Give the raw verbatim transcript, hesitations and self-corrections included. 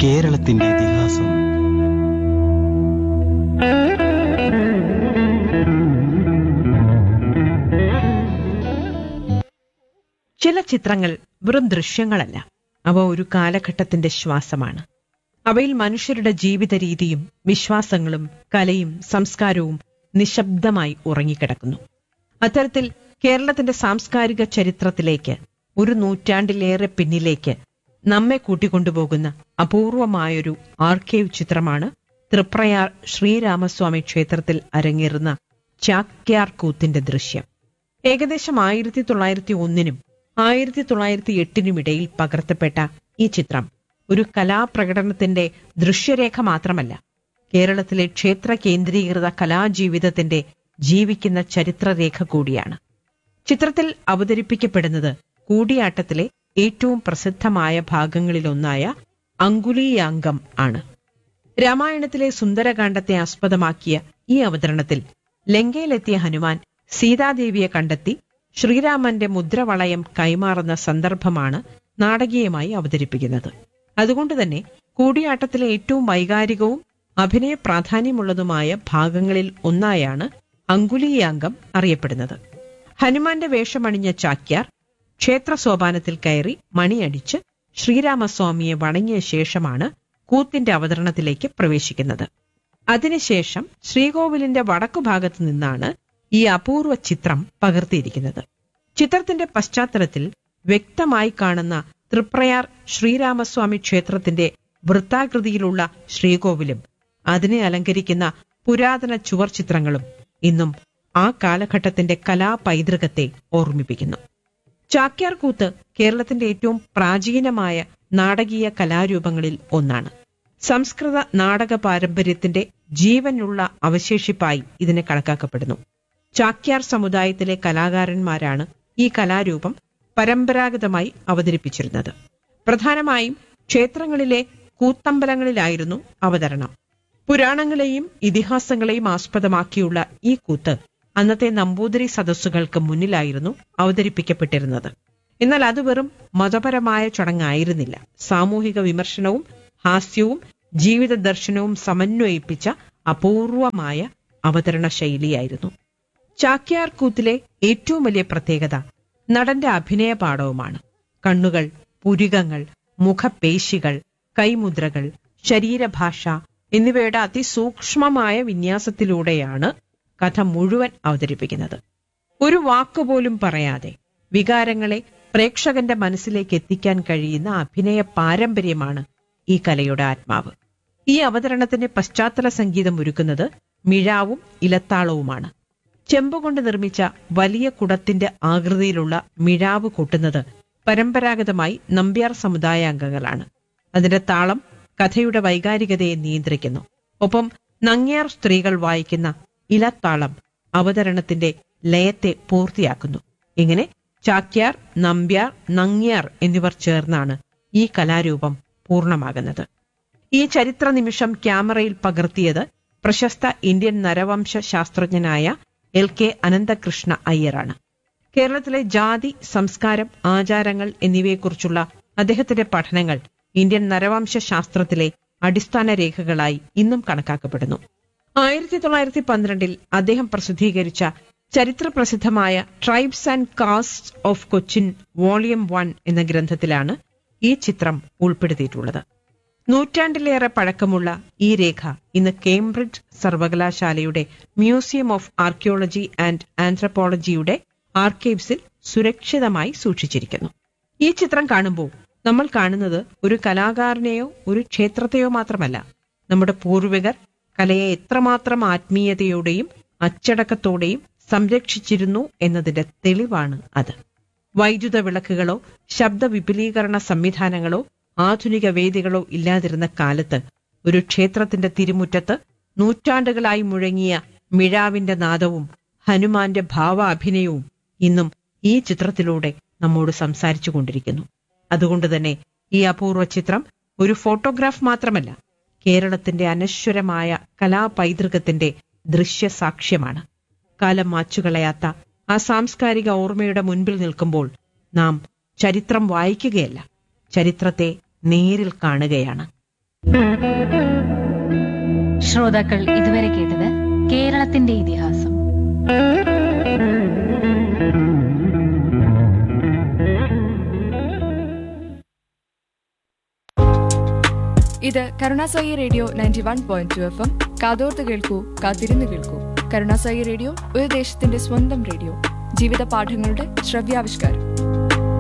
കേരളത്തിന്റെ ഇതിഹാസം. ചില ചിത്രങ്ങൾ വെറും ദൃശ്യങ്ങളല്ല, അവ ഒരു കാലഘട്ടത്തിന്റെ ശ്വാസമാണ്. അവയിൽ മനുഷ്യരുടെ ജീവിത രീതിയും വിശ്വാസങ്ങളും കലയും സംസ്കാരവും നിശബ്ദമായി ഉറങ്ങിക്കിടക്കുന്നു. അത്തരത്തിൽ കേരളത്തിന്റെ സാംസ്കാരിക ചരിത്രത്തിലേക്ക് ഒരു നൂറ്റാണ്ടിലേറെ പിന്നിലേക്ക് നമ്മെ കൂട്ടിക്കൊണ്ടുപോകുന്ന അപൂർവമായൊരു ആർക്കൈവ് ചിത്രമാണ് തൃപ്രയാർ ശ്രീരാമസ്വാമി ക്ഷേത്രത്തിൽ അരങ്ങേറുന്ന ചാക്യാർ കൂത്തിന്റെ ദൃശ്യം. ഏകദേശം ആയിരത്തി തൊള്ളായിരത്തി ഒന്നിനും ആയിരത്തി തൊള്ളായിരത്തി എട്ടിനും ഇടയിൽ പകർത്തപ്പെട്ട ഈ ചിത്രം ഒരു കലാപ്രകടനത്തിന്റെ ദൃശ്യരേഖ മാത്രമല്ല, കേരളത്തിലെ ക്ഷേത്ര കേന്ദ്രീകൃത കലാജീവിതത്തിന്റെ ജീവിക്കുന്ന ചരിത്രരേഖ കൂടിയാണ്. ചിത്രത്തിൽ അവതരിപ്പിക്കപ്പെടുന്നത് കൂടിയാട്ടത്തിലെ ഏറ്റവും പ്രസിദ്ധമായ ഭാഗങ്ങളിലൊന്നായ അങ്കുലീയാങ്കം ആണ്. രാമായണത്തിലെ സുന്ദരകാന്ഡത്തെ ആസ്പദമാക്കിയ ഈ അവതരണത്തിൽ ലങ്കയിലെത്തിയ ഹനുമാൻ സീതാദേവിയെ കണ്ടെത്തി ശ്രീരാമന്റെ മുദ്രവളയം കൈമാറുന്ന സന്ദർഭമാണ് നാടകീയമായി അവതരിപ്പിക്കുന്നത്. അതുകൊണ്ടുതന്നെ കൂടിയാട്ടത്തിലെ ഏറ്റവും വൈകാരികവും അഭിനയ പ്രാധാന്യമുള്ളതുമായ ഭാഗങ്ങളിൽ ഒന്നായാണ് അങ്കുലീയാങ്കം അറിയപ്പെടുന്നത്. ഹനുമാന്റെ വേഷമണിഞ്ഞ ചാക്യാർ ക്ഷേത്ര സോപാനത്തിൽ കയറി മണിയടിച്ച് ശ്രീരാമസ്വാമിയെ വണങ്ങിയ ശേഷമാണ് കൂത്തിന്റെ അവതരണത്തിലേക്ക് പ്രവേശിക്കുന്നത്. അതിനുശേഷം ശ്രീകോവിലിന്റെ വടക്കുഭാഗത്തു നിന്നാണ് ഈ അപൂർവ ചിത്രം പകർത്തിയിരിക്കുന്നത്. ചിത്രത്തിന്റെ പശ്ചാത്തലത്തിൽ വ്യക്തമായി കാണുന്ന തൃപ്രയാർ ശ്രീരാമസ്വാമി ക്ഷേത്രത്തിന്റെ വൃത്താകൃതിയിലുള്ള ശ്രീകോവിലും അതിനെ അലങ്കരിക്കുന്ന പുരാതന ചുവർ ചിത്രങ്ങളും ഇന്നും ആ കാലഘട്ടത്തിന്റെ കലാപൈതൃകത്തെ ഓർമ്മിപ്പിക്കുന്നു. ചാക്യാർ കൂത്ത് കേരളത്തിന്റെ ഏറ്റവും പ്രാചീനമായ നാടകീയ കലാരൂപങ്ങളിൽ ഒന്നാണ്. സംസ്കൃത നാടക പാരമ്പര്യത്തിന്റെ ജീവനുള്ള അവശേഷിപ്പായി ഇതിനെ കണക്കാക്കപ്പെടുന്നു. ചാക്യാർ സമുദായത്തിലെ കലാകാരന്മാരാണ് ഈ കലാരൂപം പരമ്പരാഗതമായി അവതരിപ്പിച്ചിരുന്നത്. പ്രധാനമായും ക്ഷേത്രങ്ങളിലെ കൂത്തമ്പലങ്ങളിലായിരുന്നു അവതരണം. പുരാണങ്ങളെയും ഇതിഹാസങ്ങളെയും ആസ്പദമാക്കിയുള്ള ഈ കൂത്ത് അന്നത്തെ നമ്പൂതിരി സദസ്സുകൾക്ക് മുന്നിലായിരുന്നു അവതരിപ്പിക്കപ്പെട്ടിരുന്നത്. എന്നാൽ അത് വെറും മതപരമായ ചടങ്ങായിരുന്നില്ല. സാമൂഹിക വിമർശനവും ഹാസ്യവും ജീവിത ദർശനവും സമന്വയിപ്പിച്ച അപൂർവമായ അവതരണ ശൈലിയായിരുന്നു. ചാക്യാർ കൂത്തിലെ ഏറ്റവും വലിയ പ്രത്യേകത നടന്റെ അഭിനയ പാടവമാണ്. കണ്ണുകൾ, പുരികങ്ങൾ, മുഖപേശികൾ, കൈമുദ്രകൾ, ശരീരഭാഷ എന്നിവയുടെ അതിസൂക്ഷ്മമായ വിന്യാസത്തിലൂടെയാണ് കഥ മുഴുവൻ അവതരിപ്പിക്കുന്നത്. ഒരു വാക്കുപോലും പറയാതെ വികാരങ്ങളെ പ്രേക്ഷകന്റെ മനസ്സിലേക്ക് എത്തിക്കാൻ കഴിയുന്ന അഭിനയ പാരമ്പര്യമാണ് ഈ കലയുടെ ആത്മാവ്. ഈ അവതരണത്തിന്റെ പശ്ചാത്തല സംഗീതം ഒരുക്കുന്നത് മിഴാവും ഇലത്താളവുമാണ്. ചെമ്പുകൊണ്ട് നിർമ്മിച്ച വലിയ കുടത്തിന്റെ ആകൃതിയിലുള്ള മിഴാവ് കൊട്ടുന്നത് പരമ്പരാഗതമായി നമ്പ്യാർ സമുദായ അംഗങ്ങളാണ്. അതിന്റെ താളം കഥയുടെ വൈകാരികതയെ നിയന്ത്രിക്കുന്നു. ഒപ്പം നങ്ങ്യാർ സ്ത്രീകൾ വായിക്കുന്ന ഇലത്താളം അവതരണത്തിന്റെ ലയത്തെ പൂർത്തിയാക്കുന്നു. ഇങ്ങനെ ചാക്യാർ, നമ്പ്യാർ, നങ്ങ്യാർ എന്നിവർ ചേർന്നാണ് ഈ കലാരൂപം പൂർണ്ണമാകുന്നത്. ഈ ചരിത്ര നിമിഷം ക്യാമറയിൽ പകർത്തിയത് പ്രശസ്ത ഇന്ത്യൻ നരവംശ ശാസ്ത്രജ്ഞനായ എൽ കെ അനന്തകൃഷ്ണ അയ്യറാണ്. കേരളത്തിലെ ജാതി, സംസ്കാരം, ആചാരങ്ങൾ എന്നിവയെക്കുറിച്ചുള്ള അദ്ദേഹത്തിന്റെ പഠനങ്ങൾ ഇന്ത്യൻ നരവംശ ശാസ്ത്രത്തിലെ അടിസ്ഥാന രേഖകളായി ഇന്നും കണക്കാക്കപ്പെടുന്നു. ആയിരത്തി തൊള്ളായിരത്തി പന്ത്രണ്ടിൽ അദ്ദേഹം പ്രസിദ്ധീകരിച്ച ചരിത്രപ്രസിദ്ധമായ tribes and castes of Cochin volume one എന്ന ഗ്രന്ഥത്തിലാണ് ഈ ചിത്രം ഉൾപ്പെടുത്തിയിട്ടുള്ളത്. നൂറ്റാണ്ടിലേറെ പഴക്കമുള്ള ഈ രേഖ ഇന്ന് കേംബ്രിഡ്ജ് സർവകലാശാലയുടെ മ്യൂസിയം ഓഫ് ആർക്കിയോളജി ആൻഡ് ആന്ത്രപ്പോളജിയുടെ ആർക്കൈവ്സിൽ സുരക്ഷിതമായി സൂക്ഷിച്ചിരിക്കുന്നു. ഈ ചിത്രം കാണുമ്പോൾ നമ്മൾ കാണുന്നത് ഒരു കലാകാരനെയോ ഒരു ക്ഷേത്രത്തെയോ മാത്രമല്ല, നമ്മുടെ പൂർവികർ കലയെ എത്രമാത്രം ആത്മീയതയോടെയും അച്ചടക്കത്തോടെയും സംരക്ഷിച്ചിരുന്നു എന്നതിന്റെ തെളിവാണ് അത്. വൈദ്യുത വിളക്കുകളോ ശബ്ദ വിപുലീകരണ സംവിധാനങ്ങളോ ആധുനിക വേദികളോ ഇല്ലാതിരുന്ന കാലത്ത് ഒരു ക്ഷേത്രത്തിന്റെ തിരുമുറ്റത്ത് നൂറ്റാണ്ടുകളായി മുഴങ്ങിയ മിഴാവിന്റെ നാദവും ഹനുമാന്റെ ഭാവാഭിനയവും ഇന്നും ഈ ചിത്രത്തിലൂടെ നമ്മോട് സംസാരിച്ചു കൊണ്ടിരിക്കുന്നു. അതുകൊണ്ടുതന്നെ ഈ അപൂർവ ചിത്രം ഒരു ഫോട്ടോഗ്രാഫ് മാത്രമല്ല, കേരളത്തിന്റെ അനശ്വരമായ കലാപൈതൃകത്തിന്റെ ദൃശ്യസാക്ഷ്യമാണ്. കാലം മാച്ചുകളയാത്ത ആ സാംസ്കാരിക ഓർമ്മയുടെ മുൻപിൽ നിൽക്കുമ്പോൾ നാം ചരിത്രം വായിക്കുകയല്ല, ചരിത്രത്തെ നേരിൽ കാണുകയാണ്. ശ്രോതാക്കൾ ഇതുവരെ കേട്ടത് കേരളത്തിന്റെ ഇതിഹാസം. ഇത് Karunasai radio ninety one point two F M. കാതോർത്ത് കേൾക്കൂ, കാത്തിരുന്ന് കേൾക്കൂ. കരുണാസായി റേഡിയോ ഒരു ദേശത്തിന്റെ സ്വന്തം റേഡിയോ, ജീവിത പാഠങ്ങളുടെ ശ്രവ്യാവിഷ്കാരം.